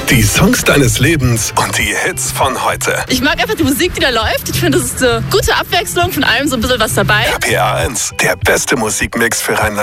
Die Songs deines Lebens und die Hits von heute. Ich mag einfach die Musik, die da läuft. Ich finde, das ist eine gute Abwechslung, von allem so ein bisschen was dabei. RPA 1, der beste Musikmix für Rheinland-Pfalz.